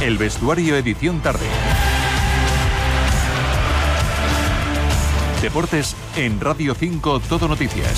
El Vestuario edición tarde. Deportes en Radio 5 Todo Noticias.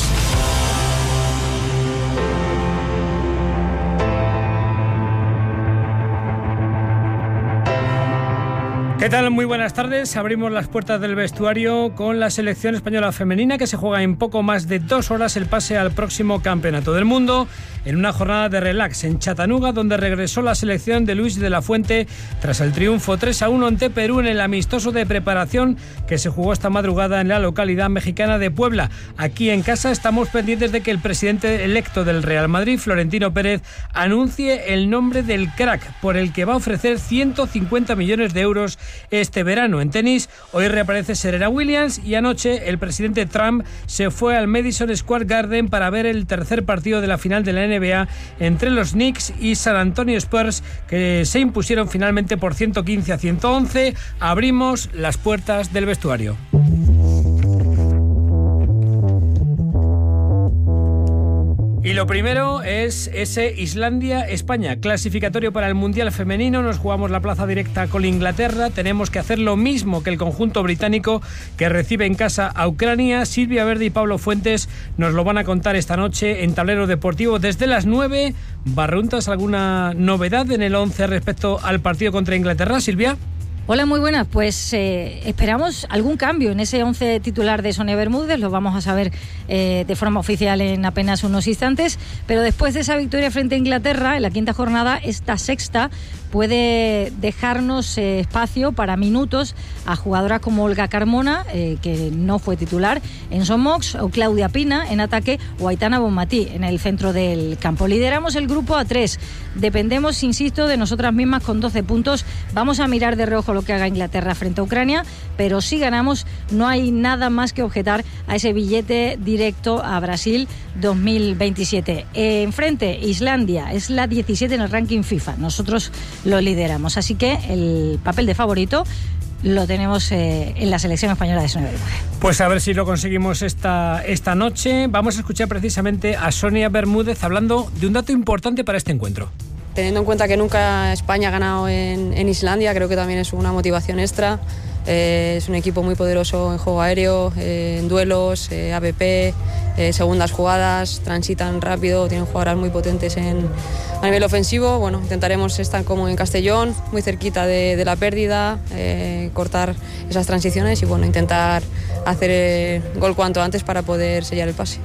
¿Qué tal? Muy buenas tardes. Abrimos las puertas del vestuario con la selección española femenina que se juega en poco más de 2 horas el pase al próximo Campeonato del Mundo en una jornada de relax en Chattanooga, donde regresó la selección de Luis de la Fuente tras el triunfo 3-1 ante Perú en el amistoso de preparación que se jugó esta madrugada en la localidad mexicana de Puebla. Aquí en casa estamos pendientes de que el presidente electo del Real Madrid, Florentino Pérez, anuncie el nombre del crack por el que va a ofrecer 150 millones de euros este verano. En tenis, hoy reaparece Serena Williams y anoche el presidente Trump se fue al Madison Square Garden para ver el tercer partido de la final de la NBA entre los Knicks y San Antonio Spurs, que se impusieron finalmente por 115-111. Abrimos las puertas del vestuario. Y lo primero es ese Islandia-España, clasificatorio para el Mundial Femenino. Nos jugamos la plaza directa con Inglaterra. Tenemos que hacer lo mismo que el conjunto británico, que recibe en casa a Ucrania. Silvia Verde y Pablo Fuentes nos lo van a contar esta noche en Tablero Deportivo desde las 9. Barruntas, ¿alguna novedad en el 11 respecto al partido contra Inglaterra, Silvia? Hola, muy buenas. Pues esperamos algún cambio en ese 11 titular de Sonia Bermúdez. Lo vamos a saber de forma oficial en apenas unos instantes. Pero después de esa victoria frente a Inglaterra, en la quinta jornada, esta sexta puede dejarnos espacio para minutos a jugadoras como Olga Carmona, que no fue titular, Enzo Mox, o Claudia Pina en ataque, o Aitana Bonmatí en el centro del campo. Lideramos el grupo a 3. Dependemos, insisto, de nosotras mismas con 12 puntos. Vamos a mirar de reojo lo que haga Inglaterra frente a Ucrania, pero si ganamos no hay nada más que objetar a ese billete directo a Brasil 2027. Enfrente, Islandia es la 17 en el ranking FIFA. Nosotros lo lideramos, así que el papel de favorito lo tenemos en la selección española de Sonia Bermúdez. Pues a ver si lo conseguimos esta noche. Vamos a escuchar precisamente a Sonia Bermúdez hablando de un dato importante para este encuentro. Teniendo en cuenta que nunca España ha ganado en Islandia, creo que también es una motivación extra. Es un equipo muy poderoso en juego aéreo, en duelos, AVP, segundas jugadas, transitan rápido, tienen jugadoras muy potentes a nivel ofensivo. Bueno, intentaremos estar como en Castellón, muy cerquita de la pérdida, cortar esas transiciones y bueno, intentar hacer gol cuanto antes para poder sellar el pase.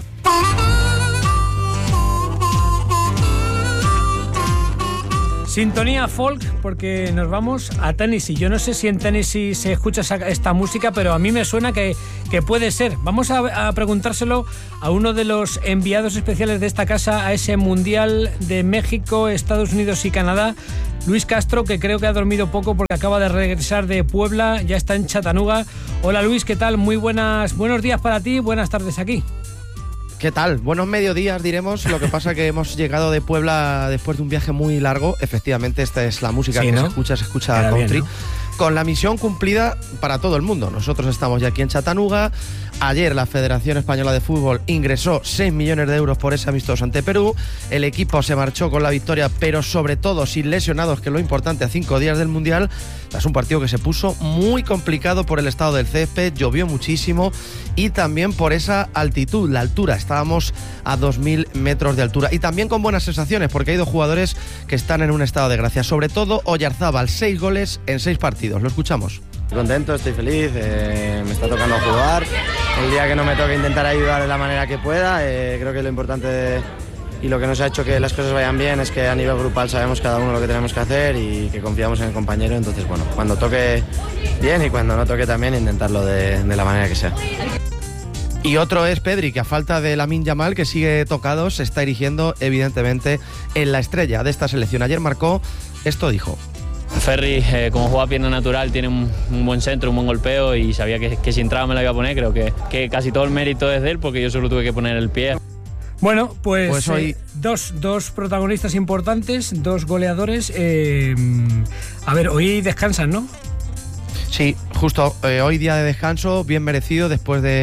Sintonía folk, porque nos vamos a Tennessee. Yo no sé si en Tennessee se escucha esta música, pero a mí me suena que puede ser. Vamos a preguntárselo a uno de los enviados especiales de esta casa a ese Mundial de México, Estados Unidos y Canadá, Luis Castro, que creo que ha dormido poco porque acaba de regresar de Puebla, ya está en Chattanooga. Hola Luis, ¿qué tal? Buenos días para ti, buenas tardes aquí. ¿Qué tal? Buenos mediodías, diremos. Lo que pasa que hemos llegado de Puebla después de un viaje muy largo. Efectivamente, esta es la música que se escucha country. Bien, ¿no? Con la misión cumplida para todo el mundo. Nosotros estamos ya aquí en Chattanooga. Ayer la Federación Española de Fútbol ingresó 6 millones de euros por ese amistoso ante Perú. El equipo se marchó con la victoria, pero sobre todo sin lesionados, que es lo importante, a 5 días del Mundial. Es un partido que se puso muy complicado por el estado del césped, llovió muchísimo y también por esa altitud, la altura. Estábamos a 2.000 metros de altura y también con buenas sensaciones, porque hay 2 jugadores que están en un estado de gracia. Sobre todo Oyarzábal, 6 goles en 6 partidos. Lo escuchamos. Estoy contento, estoy feliz, me está tocando jugar. El día que no me toque intentar ayudar de la manera que pueda. Creo que lo importante y lo que nos ha hecho que las cosas vayan bien es que a nivel grupal sabemos cada uno lo que tenemos que hacer y que confiamos en el compañero. Entonces, bueno, cuando toque bien y cuando no toque también intentarlo de la manera que sea. Y otro es Pedri, que a falta de Lamine Yamal, que sigue tocado, se está erigiendo evidentemente en la estrella de esta selección. Ayer marcó, esto dijo. Ferri, como juega pierna natural, tiene un buen centro, un buen golpeo y sabía que si entraba me la iba a poner. Creo que casi todo el mérito es de él porque yo solo tuve que poner el pie. Bueno, pues hoy dos protagonistas importantes, 2 goleadores. A ver, hoy descansan, ¿no? Sí, justo hoy día de descanso, bien merecido después de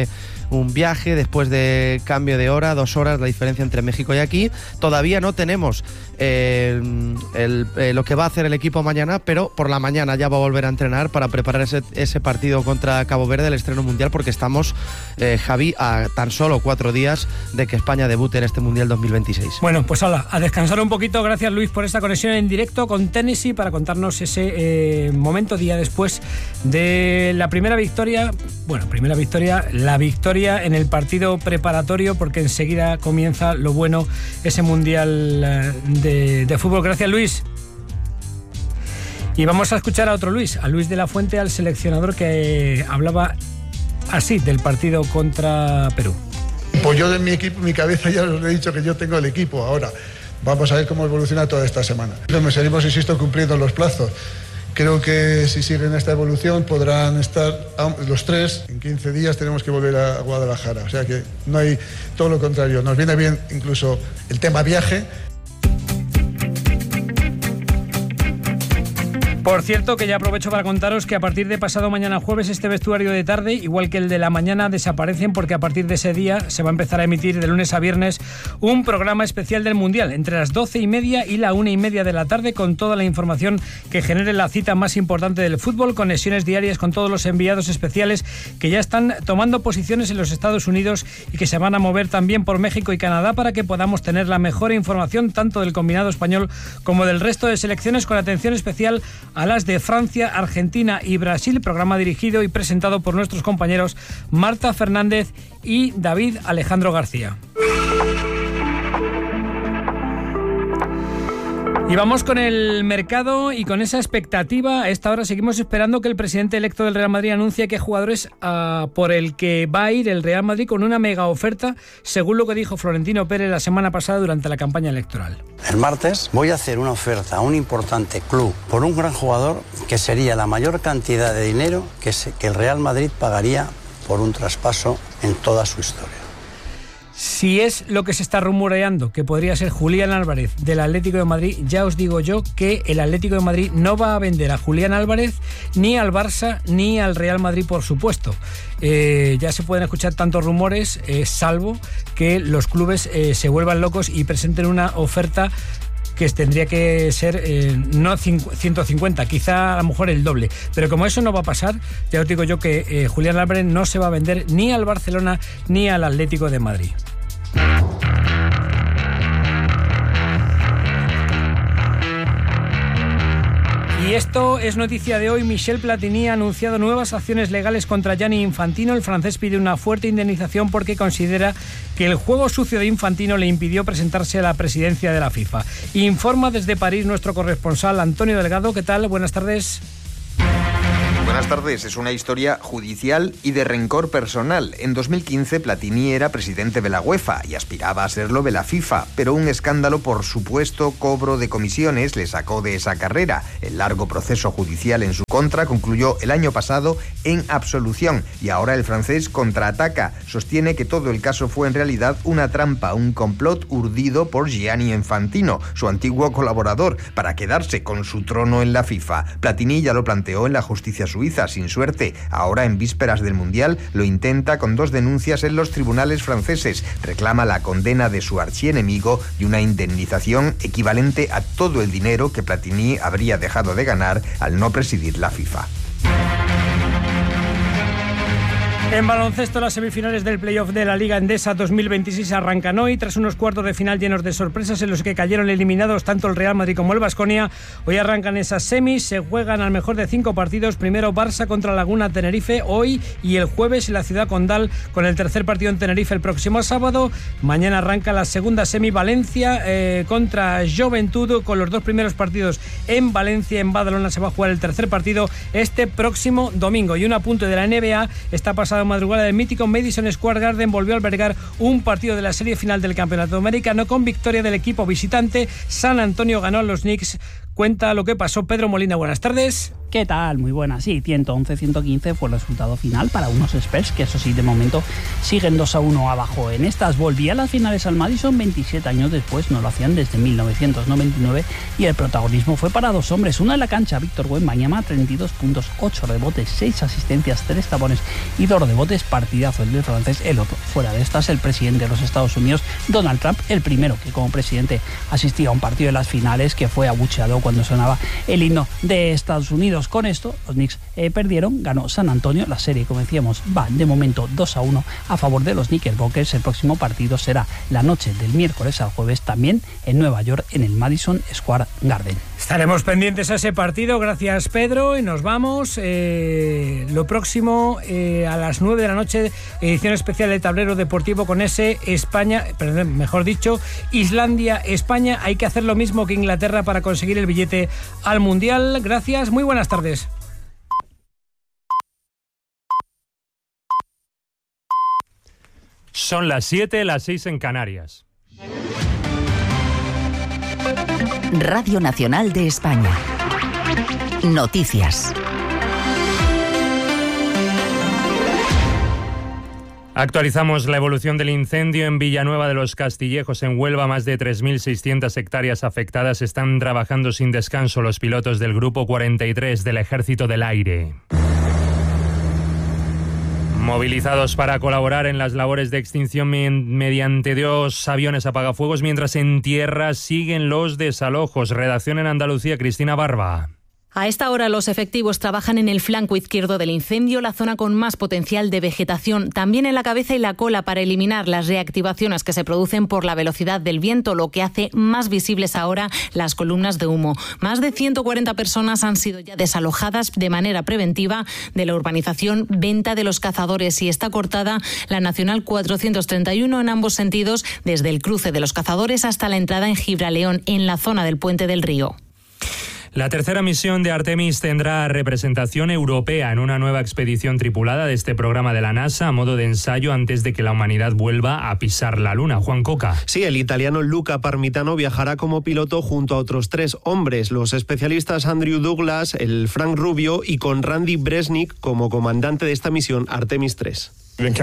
un viaje, después de cambio de hora, 2 horas la diferencia entre México y aquí. Todavía no tenemos lo que va a hacer el equipo mañana, pero por la mañana ya va a volver a entrenar para preparar ese partido contra Cabo Verde, el estreno mundial, porque estamos, Javi, a tan solo 4 días de que España debute en este Mundial 2026. Bueno, pues hala, a descansar un poquito. Gracias, Luis, por esta conexión en directo con Tennessee para contarnos ese momento día después de la primera victoria. Bueno, la victoria en el partido preparatorio, porque enseguida comienza lo bueno, ese Mundial de fútbol. Gracias, Luis. Y vamos a escuchar a otro Luis, a Luis de la Fuente, al seleccionador, que hablaba así del partido contra Perú. Pues yo de mi equipo, mi cabeza, ya os he dicho que yo tengo el equipo. Ahora vamos a ver cómo evoluciona toda esta semana. Seguimos, insisto, cumpliendo los plazos. Creo que si siguen esta evolución podrán estar los 3. En 15 días tenemos que volver a Guadalajara. O sea que no hay, todo lo contrario. Nos viene bien incluso el tema viaje. Por cierto, que ya aprovecho para contaros que a partir de pasado mañana jueves este vestuario de tarde, igual que el de la mañana, desaparecen, porque a partir de ese día se va a empezar a emitir de lunes a viernes un programa especial del Mundial entre las 12:30 y la 1:30 de la tarde, con toda la información que genere la cita más importante del fútbol, conexiones diarias con todos los enviados especiales que ya están tomando posiciones en los Estados Unidos y que se van a mover también por México y Canadá, para que podamos tener la mejor información tanto del combinado español como del resto de selecciones, con atención especial a las de Francia, Argentina y Brasil. Programa dirigido y presentado por nuestros compañeros Marta Fernández y David Alejandro García. Y vamos con el mercado y con esa expectativa. A esta hora seguimos esperando que el presidente electo del Real Madrid anuncie qué jugadores por el que va a ir el Real Madrid con una mega oferta, según lo que dijo Florentino Pérez la semana pasada durante la campaña electoral. El martes voy a hacer una oferta a un importante club por un gran jugador, que sería la mayor cantidad de dinero que el Real Madrid pagaría por un traspaso en toda su historia. Si es lo que se está rumoreando, que podría ser Julián Álvarez del Atlético de Madrid, ya os digo yo que el Atlético de Madrid no va a vender a Julián Álvarez ni al Barça ni al Real Madrid, por supuesto. Ya se pueden escuchar tantos rumores, salvo que los clubes se vuelvan locos y presenten una oferta que tendría que ser no 150, quizá a lo mejor el doble. Pero como eso no va a pasar, ya os digo yo que Julián Álvarez no se va a vender ni al Barcelona ni al Atlético de Madrid. Y esto es noticia de hoy. Michel Platini ha anunciado nuevas acciones legales contra Gianni Infantino. El francés pide una fuerte indemnización porque considera que el juego sucio de Infantino le impidió presentarse a la presidencia de la FIFA. Informa desde París nuestro corresponsal Antonio Delgado. ¿Qué tal? Buenas tardes. Buenas tardes. Es una historia judicial y de rencor personal. En 2015 Platini era presidente de la UEFA y aspiraba a serlo de la FIFA, pero un escándalo por supuesto cobro de comisiones le sacó de esa carrera. El largo proceso judicial en su contra concluyó el año pasado en absolución y ahora el francés contraataca. Sostiene que todo el caso fue en realidad una trampa, un complot urdido por Gianni Infantino, su antiguo colaborador, para quedarse con su trono en la FIFA. Platini ya lo planteó en la justicia suiza, sin suerte. Ahora, en vísperas del Mundial, lo intenta con 2 denuncias en los tribunales franceses. Reclama la condena de su archienemigo y una indemnización equivalente a todo el dinero que Platini habría dejado de ganar al no presidir la FIFA. En baloncesto, las semifinales del playoff de la Liga Endesa 2026 arrancan hoy, tras unos cuartos de final llenos de sorpresas en los que cayeron eliminados tanto el Real Madrid como el Baskonia. Hoy arrancan esas semis, se juegan al mejor de 5 partidos. Primero Barça contra Laguna Tenerife hoy y el jueves en la Ciudad Condal, con el tercer partido en Tenerife el próximo sábado. Mañana arranca la segunda semi, Valencia contra Joventut, con los 2 primeros partidos en Valencia. En Badalona se va a jugar el tercer partido este próximo domingo. Y un apunte de la NBA: esta pasada madrugada del mítico Madison Square Garden volvió a albergar un partido de la serie final del Campeonato Americano con victoria del equipo visitante. San Antonio ganó a los Knicks. Cuenta lo que pasó Pedro Molina. Buenas tardes. ¿Qué tal? Muy buena. Sí, 111-115 fue el resultado final para unos Spurs que, eso sí, de momento siguen 2-1 abajo. En estas volvían las finales al Madison 27 años después, no lo hacían desde 1999 y el protagonismo fue para dos hombres. Uno en la cancha, Víctor Wembanyama, 32 puntos, 8 rebotes, 6 asistencias, 3 tapones y 2 rebotes, partidazo el del francés. El otro, fuera de estas, el presidente de los Estados Unidos, Donald Trump, el primero que como presidente asistía a un partido de las finales, que fue abucheado cuando sonaba el himno de Estados Unidos. Con esto, los Knicks perdieron, ganó San Antonio. La serie, como decíamos, va de momento 2-1 a favor de los Knickerbockers. El próximo partido será la noche del miércoles al jueves, también en Nueva York, en el Madison Square Garden. Estaremos pendientes a ese partido. Gracias, Pedro, y nos vamos. Lo próximo, a las 9 de la noche, edición especial de Tablero Deportivo con ese Islandia-España. Hay que hacer lo mismo que Inglaterra para conseguir el billete al Mundial. Gracias, muy buenas tardes. Son las 7, las 6 en Canarias. Radio Nacional de España. Noticias. Actualizamos la evolución del incendio en Villanueva de los Castillejos, en Huelva. Más de 3.600 hectáreas afectadas. Están trabajando sin descanso los pilotos del Grupo 43 del Ejército del Aire, movilizados para colaborar en las labores de extinción mediante 2 aviones apagafuegos, mientras en tierra siguen los desalojos. Redacción en Andalucía, Cristina Barba. A esta hora los efectivos trabajan en el flanco izquierdo del incendio, la zona con más potencial de vegetación, también en la cabeza y la cola, para eliminar las reactivaciones que se producen por la velocidad del viento, lo que hace más visibles ahora las columnas de humo. Más de 140 personas han sido ya desalojadas de manera preventiva de la urbanización Venta de los Cazadores, y está cortada la Nacional 431 en ambos sentidos, desde el cruce de los Cazadores hasta la entrada en Gibraleón, en la zona del Puente del Río. La tercera misión de Artemis tendrá representación europea en una nueva expedición tripulada de este programa de la NASA, a modo de ensayo antes de que la humanidad vuelva a pisar la Luna. Juan Coca. Sí, el italiano Luca Parmitano viajará como piloto junto a otros 3 hombres, los especialistas Andrew Douglas, el Frank Rubio y con Randy Bresnik como comandante de esta misión Artemis 3.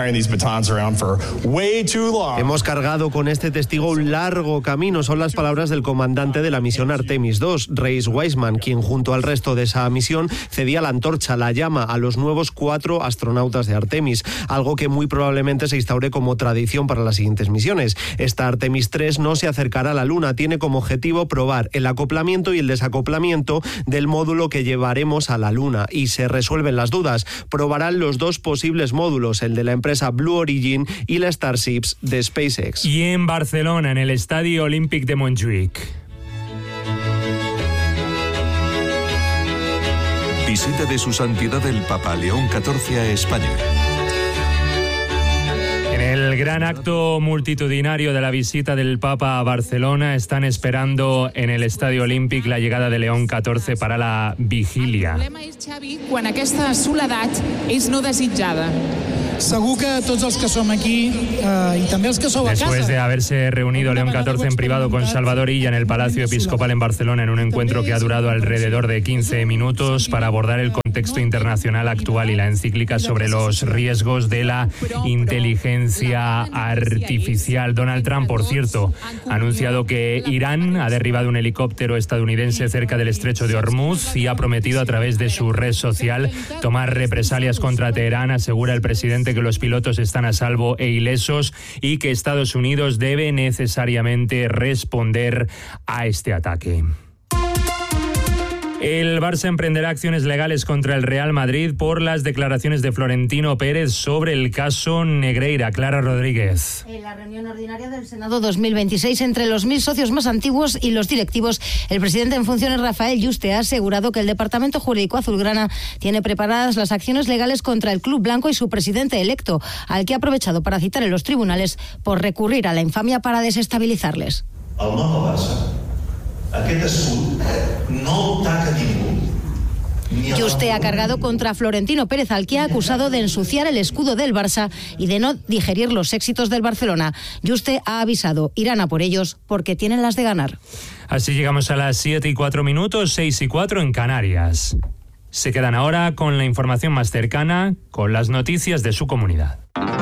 Hemos cargado con este testigo un largo camino, son las palabras del comandante de la misión Artemis 2, Reis Wiseman, quien junto al resto de esa misión cedía la antorcha, la llama, a los nuevos 4 astronautas de Artemis, algo que muy probablemente se instaure como tradición para las siguientes misiones. Esta Artemis 3 no se acercará a la Luna, tiene como objetivo probar el acoplamiento y el desacoplamiento del módulo que llevaremos a la Luna, y se resuelven las dudas. Probarán los 2 posibles módulos, el de la empresa Blue Origin y la Starships de SpaceX. Y en Barcelona, en el Estadio Olímpic de Montjuïc. Visita de su santidad el Papa León XIV a España. En el gran acto multitudinario de la visita del Papa a Barcelona, están esperando en el Estadio Olímpic la llegada de León XIV para la vigilia. El problema és, Xavi, quan aquesta soledat és no desitjada. Segur que tots els que som aquí y també els que sou a casa. Después de haberse reunido León XIV en privado con Salvador Illa en el Palacio Episcopal en Barcelona, en un encuentro que ha durado alrededor de 15 minutos para abordar el contexto internacional actual y la encíclica sobre los riesgos de la inteligencia artificial. Donald Trump, por cierto, ha anunciado que Irán ha derribado un helicóptero estadounidense cerca del estrecho de Hormuz y ha prometido a través de su red social tomar represalias contra Teherán. Asegura el presidente que los pilotos están a salvo e ilesos y que Estados Unidos debe necesariamente responder a este ataque. El Barça emprenderá acciones legales contra el Real Madrid por las declaraciones de Florentino Pérez sobre el caso Negreira. Clara Rodríguez. En la reunión ordinaria del Senado 2026, entre los 1.000 socios más antiguos y los directivos, el presidente en funciones, Rafael Yuste, ha asegurado que el Departamento Jurídico Azulgrana tiene preparadas las acciones legales contra el Club Blanco y su presidente electo, al que ha aprovechado para citar en los tribunales por recurrir a la infamia para desestabilizarles. El nou Barça, aquest assumpte no taca ningú. Yuste ha cargado contra Florentino Pérez, al que ha acusado de ensuciar el escudo del Barça y de no digerir los éxitos del Barcelona. Yuste ha avisado, irán a por ellos porque tienen las de ganar. Así llegamos a las 7:04, 6:04 en Canarias. Se quedan ahora con la información más cercana, con las noticias de su comunidad.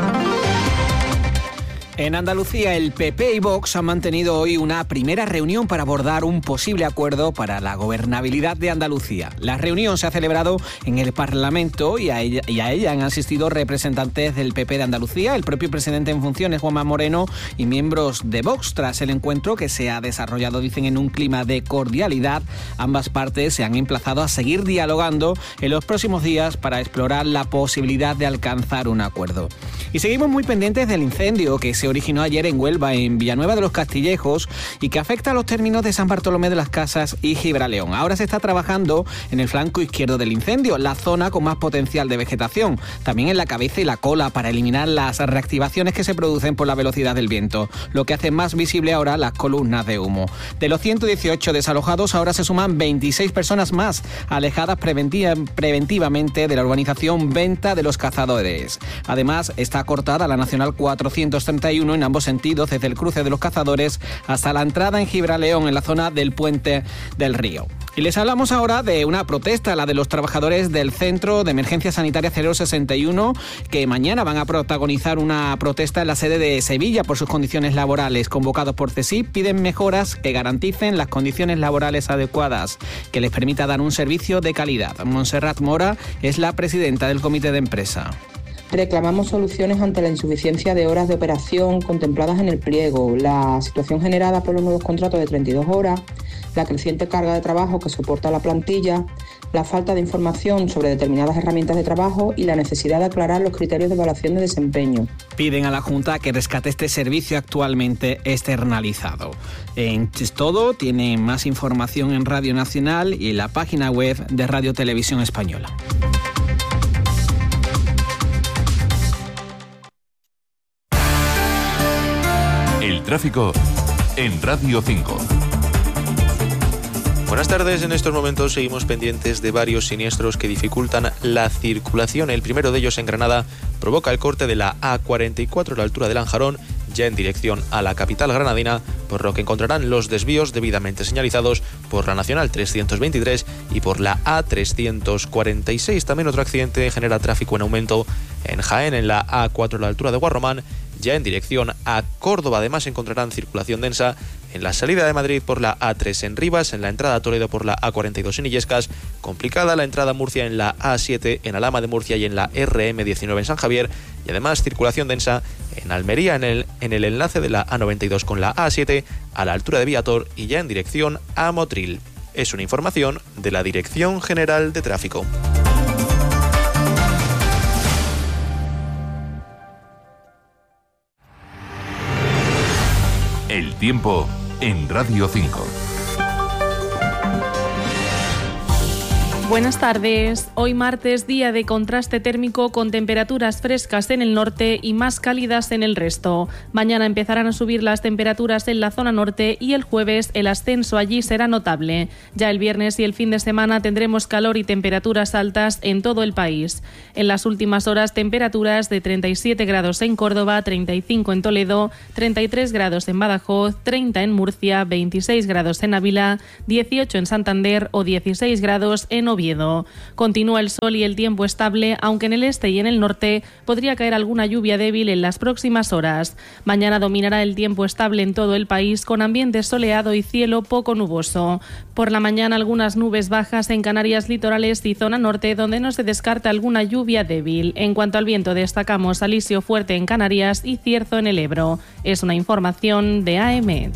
En Andalucía, el PP y Vox han mantenido hoy una primera reunión para abordar un posible acuerdo para la gobernabilidad de Andalucía. La reunión se ha celebrado en el Parlamento y a ella han asistido representantes del PP de Andalucía, el propio presidente en funciones, Juanma Moreno, y miembros de Vox. Tras el encuentro, que se ha desarrollado, dicen, en un clima de cordialidad, ambas partes se han emplazado a seguir dialogando en los próximos días para explorar la posibilidad de alcanzar un acuerdo. Y seguimos muy pendientes del incendio que se originó ayer en Huelva, en Villanueva de los Castillejos, y que afecta a los términos de San Bartolomé de las Casas y Gibraleón. Ahora se está trabajando en el flanco izquierdo del incendio, la zona con más potencial de vegetación, también en la cabeza y la cola, para eliminar las reactivaciones que se producen por la velocidad del viento, lo que hace más visible ahora las columnas de humo. De los 118 desalojados, ahora se suman 26 personas más, alejadas preventivamente de la urbanización Venta de los Cazadores. Además, está cortada la Nacional 431 en ambos sentidos, desde el cruce de los Cazadores hasta la entrada en Gibraleón, en la zona del Puente del Río. Y les hablamos ahora de una protesta, la de los trabajadores del Centro de Emergencia Sanitaria 061, que mañana van a protagonizar una protesta en la sede de Sevilla por sus condiciones laborales. Convocados por CESIF, piden mejoras que garanticen las condiciones laborales adecuadas, que les permita dar un servicio de calidad. Montserrat Mora es la presidenta del comité de empresa. Reclamamos soluciones ante la insuficiencia de horas de operación contempladas en el pliego, la situación generada por los nuevos contratos de 32 horas, la creciente carga de trabajo que soporta la plantilla, la falta de información sobre determinadas herramientas de trabajo y la necesidad de aclarar los criterios de evaluación de desempeño. Piden a la Junta que rescate este servicio actualmente externalizado. Es todo, tienen más información en Radio Nacional y en la página web de Radio Televisión Española. El tráfico en Radio 5. Buenas tardes. En estos momentos seguimos pendientes de varios siniestros que dificultan la circulación. El primero de ellos en Granada provoca el corte de la A44 a la altura de Lanjarón, ya en dirección a la capital granadina, por lo que encontrarán los desvíos debidamente señalizados por la Nacional 323 y por la A346. También otro accidente genera tráfico en aumento en Jaén, en la A4 a la altura de Guarromán, ya en dirección a Córdoba. Además encontrarán circulación densa en la salida de Madrid por la A3 en Rivas, en la entrada a Toledo por la A42 en Illescas, complicada la entrada a Murcia en la A7, en Alhama de Murcia y en la RM19 en San Javier, y además circulación densa en Almería en el enlace de la A92 con la A7 a la altura de Viator y ya en dirección a Motril. Es una información de la Dirección General de Tráfico. El tiempo en Radio 5. Buenas tardes. Hoy martes, día de contraste térmico con temperaturas frescas en el norte y más cálidas en el resto. Mañana empezarán a subir las temperaturas en la zona norte y el jueves el ascenso allí será notable. Ya el viernes y el fin de semana tendremos calor y temperaturas altas en todo el país. En las últimas horas, temperaturas de 37 grados en Córdoba, 35 en Toledo, 33 grados en Badajoz, 30 en Murcia, 26 grados en Ávila, 18 en Santander o 16 grados en Oviedo. Continúa el sol y el tiempo estable, aunque en el este y en el norte podría caer alguna lluvia débil en las próximas horas. Mañana dominará el tiempo estable en todo el país, con ambiente soleado y cielo poco nuboso. Por la mañana algunas nubes bajas en Canarias litorales y zona norte, donde no se descarta alguna lluvia débil. En cuanto al viento, destacamos alisio fuerte en Canarias y cierzo en el Ebro. Es una información de AEMET.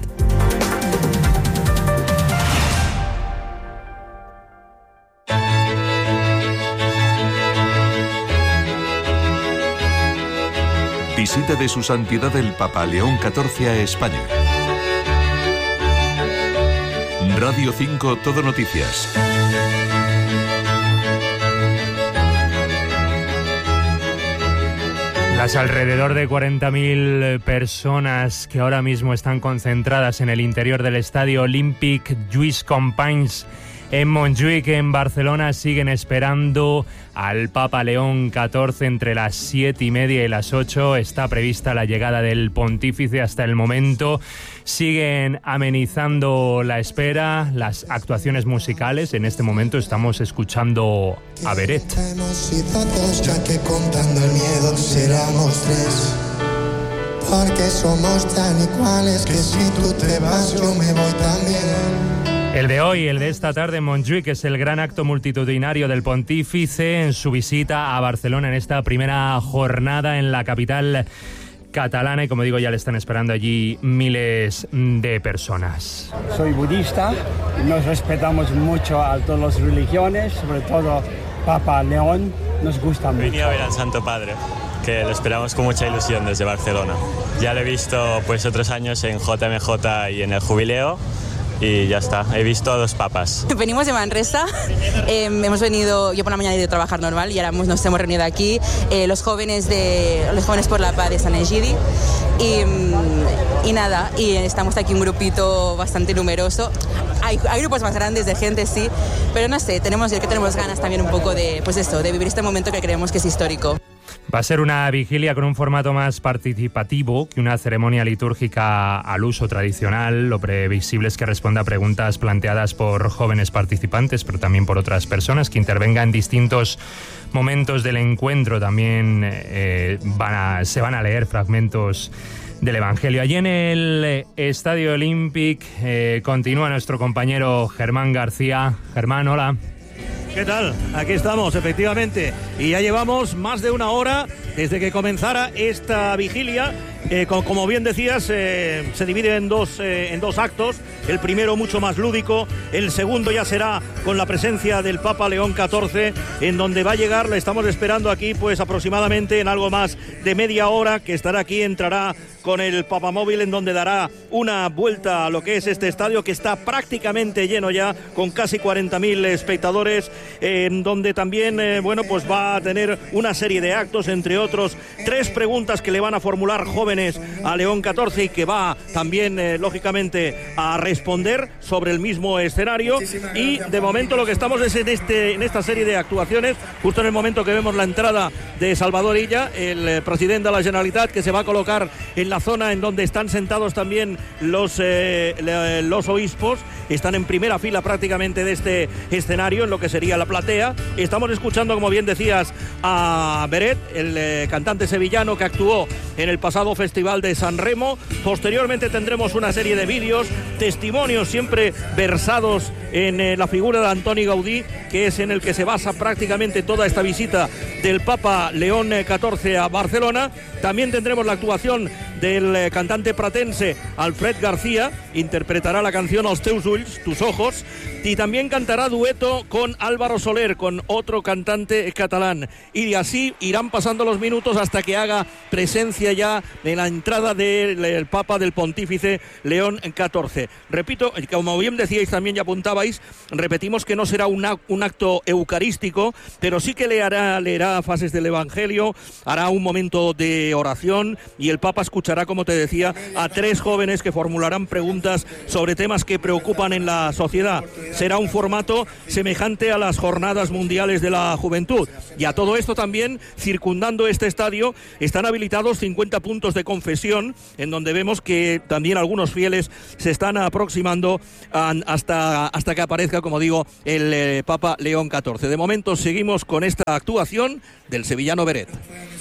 Visita de su santidad el Papa León XIV a España. Radio 5 Todo Noticias. Las alrededor de 40.000 personas que ahora mismo están concentradas en el interior del estadio Olympique Lluís Companys en Montjuïc, en Barcelona, siguen esperando al Papa León XIV entre las 7:30 y las 8. Está prevista la llegada del pontífice. Hasta el momento siguen amenizando la espera, las actuaciones musicales. En este momento estamos escuchando a Beret. Ya que contando el miedo seramos tres, porque somos tan iguales que si tú te vas yo me voy también. El de hoy, el de esta tarde en Montjuïc, es el gran acto multitudinario del Pontífice en su visita a Barcelona en esta primera jornada en la capital catalana, y como digo, ya le están esperando allí miles de personas. Soy budista, nos respetamos mucho a todas las religiones, sobre todo Papa León, nos gusta mucho. Vine a ver al Santo Padre, que lo esperamos con mucha ilusión desde Barcelona. Ya lo he visto pues otros años en JMJ y en el Jubileo, y ya está, he visto a 2 papas. Venimos de Manresa, hemos venido, yo por la mañana he ido a trabajar normal y ahora nos hemos reunido aquí, los jóvenes por la paz de Sant Egidi, y nada, y estamos aquí un grupito bastante numeroso. Hay grupos más grandes de gente, sí, pero no sé, tenemos ganas también un poco de, pues esto, de vivir este momento que creemos que es histórico. Va a ser una vigilia con un formato más participativo que una ceremonia litúrgica al uso tradicional. Lo previsible es que responda a preguntas planteadas por jóvenes participantes, pero también por otras personas que intervengan en distintos momentos del encuentro. También se van a leer fragmentos del Evangelio. Allí en el Estadio Olímpic continúa nuestro compañero Germán García. Germán, hola. ¿Qué tal? Aquí estamos, efectivamente, y ya llevamos más de una hora desde que comenzara esta vigilia. Como bien decías, se divide en dos actos. El primero mucho más lúdico, el segundo ya será con la presencia del Papa León XIV, en donde va a llegar, le estamos esperando aquí pues aproximadamente en algo más de media hora, que estará aquí, entrará con el papamóvil, en donde dará una vuelta a lo que es este estadio, que está prácticamente lleno ya, con casi 40.000 espectadores, en donde también pues va a tener una serie de actos, entre otros 3 preguntas que le van a formular jóvenes a León XIV, y que va también lógicamente a responder sobre el mismo escenario. Y de momento lo que estamos es en esta serie de actuaciones, justo en el momento que vemos la entrada de Salvador Illa, el presidente de la Generalitat, que se va a colocar en la zona en donde están sentados también los obispos. Están en primera fila prácticamente de este escenario, en lo que sería la platea. Estamos escuchando, como bien decías, a Beret, el cantante sevillano que actuó en el pasado Festival de San Remo. Posteriormente tendremos una serie de vídeos, testimonios siempre versados en la figura de Antoni Gaudí, que es en el que se basa prácticamente toda esta visita del Papa León XIV a Barcelona. También tendremos la actuación del cantante pratense Alfred García, interpretará la canción Els teus ulls, tus ojos, y también cantará dueto con Álvaro Soler, con otro cantante catalán, y así irán pasando los minutos hasta que haga presencia ya en la entrada del Papa, del Pontífice León XIV. Repito, como bien decíais también y apuntabais, repetimos que no será un acto eucarístico, pero sí que leerá fases del Evangelio, hará un momento de oración, y el Papa escuchará, como te decía, a 3 jóvenes que formularán preguntas sobre temas que preocupan en la sociedad. Será un formato semejante a las Jornadas Mundiales de la Juventud. Y a todo esto también, circundando este estadio, están habilitados 50 puntos de confesión, en donde vemos que también algunos fieles se están aproximando hasta que aparezca, como digo, el Papa León XIV. De momento seguimos con esta actuación del sevillano Beret.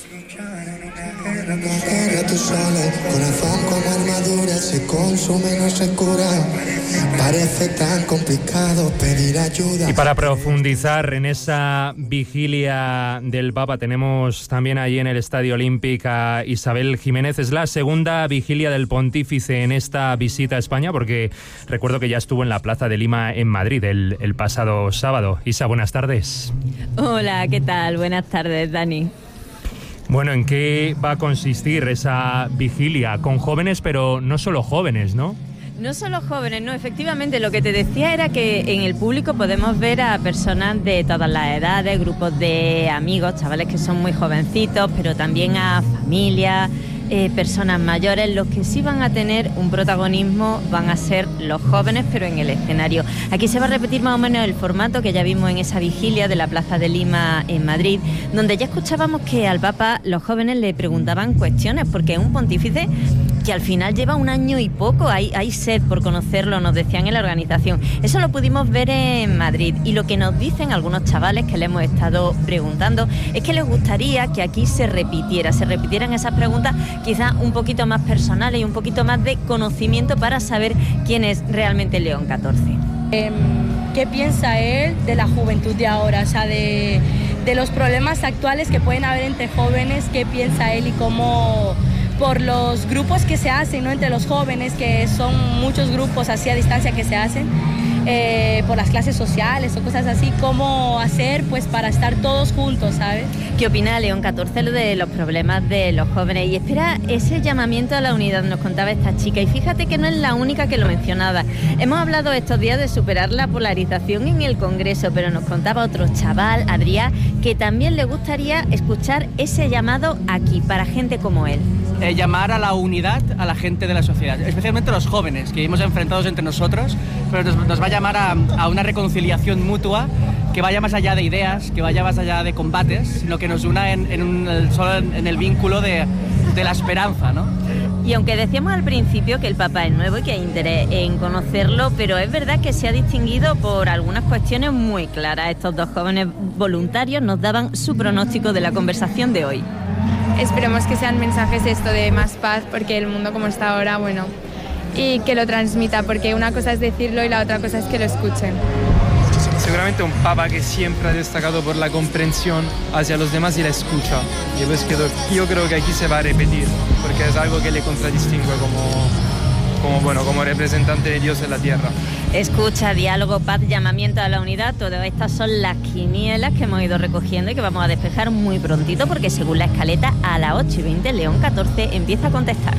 Tu sola, el corazón como armadura se consume, no se cura. Parece tan complicado pedir ayuda. Y para profundizar en esa vigilia del Papa, tenemos también allí en el Estadio Olímpico a Isabel Jiménez. Es la segunda vigilia del Pontífice en esta visita a España, porque recuerdo que ya estuvo en la Plaza de Lima en Madrid el pasado sábado. Isa, buenas tardes. Hola, ¿qué tal? Buenas tardes, Dani. Bueno, ¿en qué va a consistir esa vigilia? Con jóvenes, pero no solo jóvenes, ¿no? No solo jóvenes, no, efectivamente, lo que te decía era que en el público podemos ver a personas de todas las edades, grupos de amigos, chavales que son muy jovencitos, pero también a familias, personas mayores. Los que sí van a tener un protagonismo van a ser los jóvenes, pero en el escenario. Aquí se va a repetir más o menos el formato que ya vimos en esa vigilia de la Plaza de Lima en Madrid, donde ya escuchábamos que al Papa los jóvenes le preguntaban cuestiones, porque es un pontífice que al final lleva un año y poco. Hay sed por conocerlo, nos decían en la organización. Eso lo pudimos ver en Madrid, y lo que nos dicen algunos chavales que le hemos estado preguntando es que les gustaría que aquí se repitieran esas preguntas, quizás un poquito más personales y un poquito más de conocimiento para saber quién es realmente León XIV. ¿Qué piensa él de la juventud de ahora? O sea, de los problemas actuales que pueden haber entre jóvenes, ¿qué piensa él y cómo, por los grupos que se hacen, ¿no?, entre los jóvenes, que son muchos grupos así a distancia que se hacen, por las clases sociales o cosas así, cómo hacer pues para estar todos juntos, ¿sabes? ¿Qué opina León XIV de los problemas de los jóvenes? Y espera ese llamamiento a la unidad, nos contaba esta chica, y fíjate que no es la única que lo mencionaba. Hemos hablado estos días de superar la polarización en el Congreso, pero nos contaba otro chaval, Adrián, que también le gustaría escuchar ese llamado aquí, para gente como él. Llamar a la unidad a la gente de la sociedad, especialmente a los jóvenes, que vivimos enfrentados entre nosotros, pero nos va a llamar a una reconciliación mutua que vaya más allá de ideas, que vaya más allá de combates, sino que nos una solo en el vínculo de la esperanza, ¿no? Y aunque decíamos al principio que el Papa es nuevo y que hay interés en conocerlo, pero es verdad que se ha distinguido por algunas cuestiones muy claras. Estos dos jóvenes voluntarios nos daban su pronóstico de la conversación de hoy. Esperemos que sean mensajes de más paz, porque el mundo como está ahora, bueno, y que lo transmita, porque una cosa es decirlo y la otra cosa es que lo escuchen. Seguramente un papa que siempre ha destacado por la comprensión hacia los demás y la escucha. Y pues yo creo que aquí se va a repetir, porque es algo que le contradistingue como representante de Dios en la tierra. Escucha, diálogo, paz, llamamiento a la unidad, todas estas son las quinielas que hemos ido recogiendo y que vamos a despejar muy prontito, porque según la escaleta a las 8:20 León XIV empieza a contestar.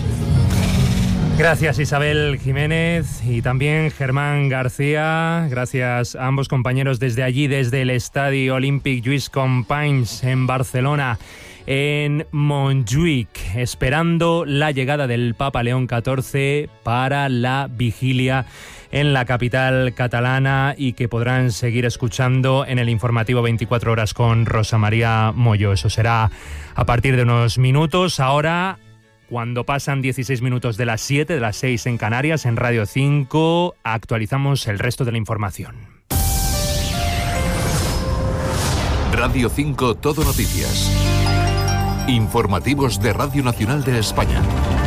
Gracias Isabel Jiménez y también Germán García. Gracias a ambos compañeros desde allí, desde el Estadio Olímpic Lluís Companys en Barcelona, en Montjuïc, esperando la llegada del Papa León XIV para la vigilia en la capital catalana, y que podrán seguir escuchando en el informativo 24 horas con Rosa María Moyo. Eso será a partir de unos minutos. Ahora, cuando pasan 16 minutos de las 7, de las 6 en Canarias, en Radio 5, actualizamos el resto de la información. Radio 5 Todo Noticias. Informativos de Radio Nacional de España.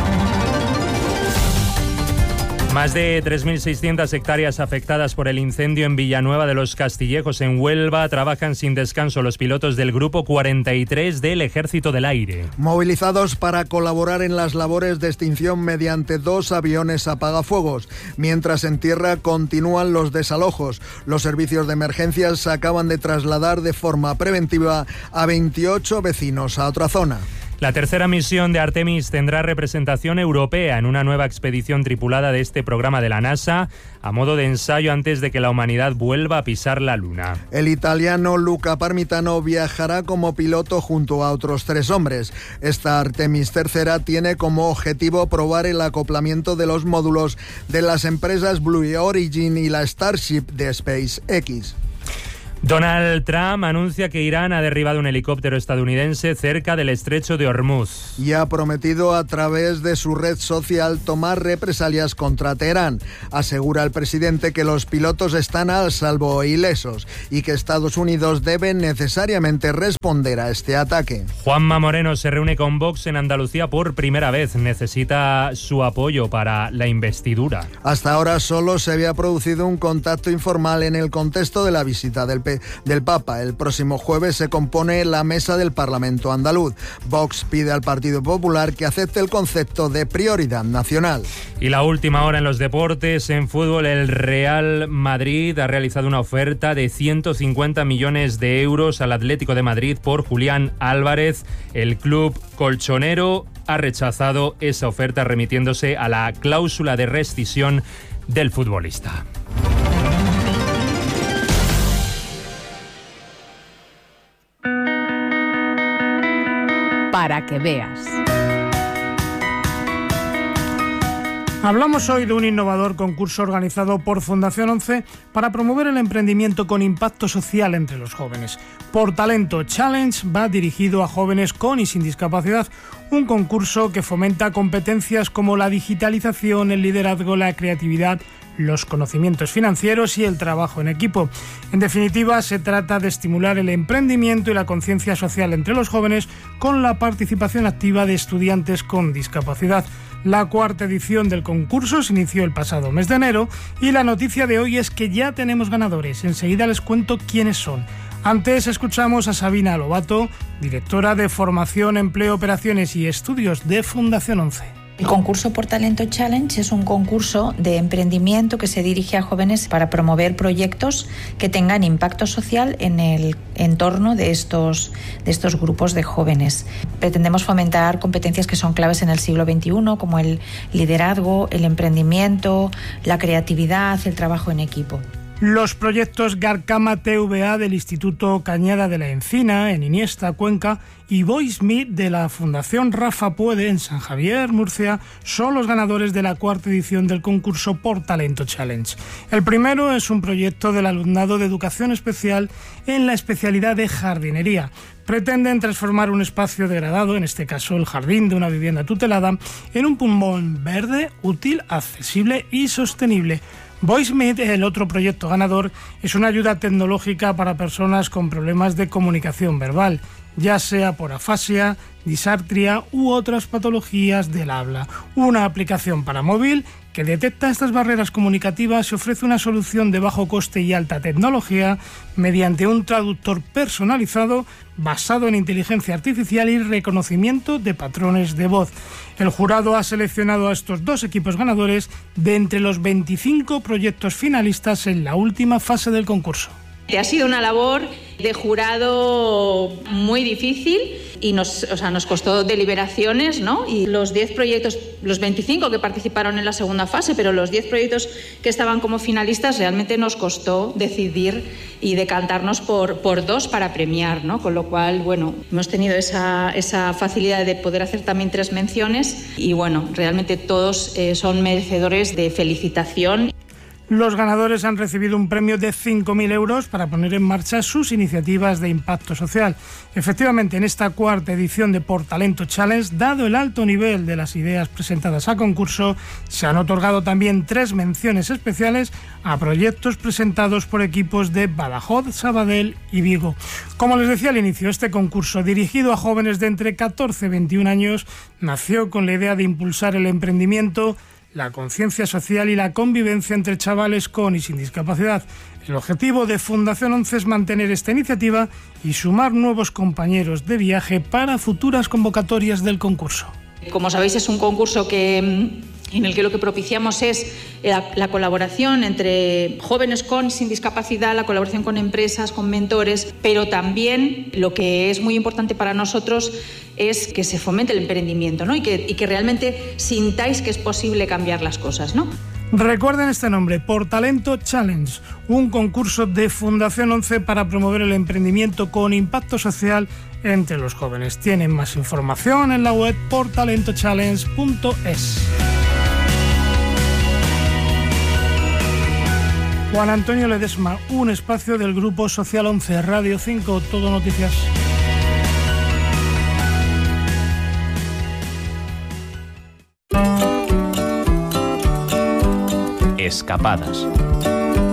Más de 3.600 hectáreas afectadas por el incendio en Villanueva de los Castillejos, en Huelva. Trabajan sin descanso los pilotos del Grupo 43 del Ejército del Aire. Movilizados para colaborar en las labores de extinción mediante 2 aviones apagafuegos. Mientras en tierra continúan los desalojos. Los servicios de emergencias acaban de trasladar de forma preventiva a 28 vecinos a otra zona. La tercera misión de Artemis tendrá representación europea en una nueva expedición tripulada de este programa de la NASA, a modo de ensayo antes de que la humanidad vuelva a pisar la Luna. El italiano Luca Parmitano viajará como piloto junto a otros 3 hombres. Esta Artemis III tiene como objetivo probar el acoplamiento de los módulos de las empresas Blue Origin y la Starship de SpaceX. Donald Trump anuncia que Irán ha derribado un helicóptero estadounidense cerca del estrecho de Hormuz. Y ha prometido a través de su red social tomar represalias contra Teherán. Asegura el presidente que los pilotos están a salvo e ilesos y que Estados Unidos debe necesariamente responder a este ataque. Juanma Moreno se reúne con Vox en Andalucía por primera vez. Necesita su apoyo para la investidura. Hasta ahora solo se había producido un contacto informal en el contexto de la visita del Papa. El próximo jueves se compone la mesa del Parlamento andaluz. Vox pide al Partido Popular que acepte el concepto de prioridad nacional. Y la última hora en los deportes. En fútbol, el Real Madrid ha realizado una oferta de 150 millones de euros al Atlético de Madrid por Julián Álvarez. El club colchonero ha rechazado esa oferta, remitiéndose a la cláusula de rescisión del futbolista. Para que veas. Hablamos hoy de un innovador concurso organizado por Fundación 11 para promover el emprendimiento con impacto social entre los jóvenes. Por Talento Challenge va dirigido a jóvenes con y sin discapacidad, un concurso que fomenta competencias como la digitalización, el liderazgo, la creatividad, los conocimientos financieros y el trabajo en equipo. En definitiva, se trata de estimular el emprendimiento y la conciencia social entre los jóvenes con la participación activa de estudiantes con discapacidad. La cuarta edición del concurso se inició el pasado mes de enero y la noticia de hoy es que ya tenemos ganadores. Enseguida les cuento quiénes son. Antes escuchamos a Sabina Lobato, directora de Formación, Empleo, Operaciones y Estudios de Fundación 11. El concurso Por Talento Challenge es un concurso de emprendimiento que se dirige a jóvenes para promover proyectos que tengan impacto social en el entorno de estos grupos de jóvenes. Pretendemos fomentar competencias que son claves en el siglo XXI, como el liderazgo, el emprendimiento, la creatividad, el trabajo en equipo. Los proyectos Garcama TVA del Instituto Cañada de la Encina, en Iniesta, Cuenca, y Voice Meet de la Fundación Rafa Puede, en San Javier, Murcia, son los ganadores de la cuarta edición del concurso Por Talento Challenge. El primero es un proyecto del alumnado de Educación Especial en la especialidad de jardinería. Pretenden transformar un espacio degradado, en este caso el jardín de una vivienda tutelada, en un pulmón verde, útil, accesible y sostenible. VoiceMeet, el otro proyecto ganador, es una ayuda tecnológica para personas con problemas de comunicación verbal, ya sea por afasia, disartria u otras patologías del habla. Una aplicación para móvil que detecta estas barreras comunicativas y ofrece una solución de bajo coste y alta tecnología mediante un traductor personalizado basado en inteligencia artificial y reconocimiento de patrones de voz. El jurado ha seleccionado a estos dos equipos ganadores de entre los 25 proyectos finalistas en la última fase del concurso. Ha sido una labor de jurado muy difícil y nos costó deliberaciones, ¿no? Y los 10 proyectos, los 25 que participaron en la segunda fase, pero los 10 proyectos que estaban como finalistas, realmente nos costó decidir y decantarnos por dos para premiar, ¿no? Con lo cual, bueno, hemos tenido esa facilidad de poder hacer también 3 menciones y, bueno, realmente todos son merecedores de felicitación. Los ganadores han recibido un premio de 5.000 euros para poner en marcha sus iniciativas de impacto social. Efectivamente, en esta cuarta edición de Por Talento Challenge, dado el alto nivel de las ideas presentadas a concurso, se han otorgado también 3 menciones especiales a proyectos presentados por equipos de Badajoz, Sabadell y Vigo. Como les decía al inicio, este concurso, dirigido a jóvenes de entre 14 y 21 años, nació con la idea de impulsar el emprendimiento, la conciencia social y la convivencia entre chavales con y sin discapacidad. El objetivo de Fundación 11 es mantener esta iniciativa y sumar nuevos compañeros de viaje para futuras convocatorias del concurso. Como sabéis, es un concurso en el que lo que propiciamos es la colaboración entre jóvenes con y sin discapacidad, la colaboración con empresas, con mentores, pero también lo que es muy importante para nosotros es que se fomente el emprendimiento, ¿no? y que realmente sintáis que es posible cambiar las cosas, ¿no? Recuerden este nombre, Por Talento Challenge, un concurso de Fundación 11 para promover el emprendimiento con impacto social entre los jóvenes. Tienen más información en la web portalentochallenge.es. Juan Antonio Ledesma, un espacio del Grupo Social 11, Radio 5, Todo Noticias. Escapadas.